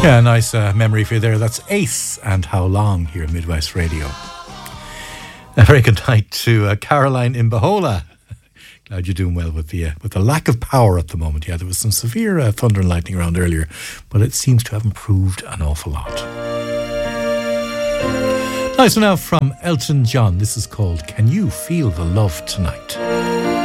Yeah, nice memory for you there. That's Ace and How Long here at Midwest Radio. A very good night to Caroline in Bahola. Glad you're doing well with the lack of power at the moment. Yeah, there was some severe thunder and lightning around earlier, but it seems to have improved an awful lot. Nice one now from Elton John. This is called Can You Feel the Love Tonight?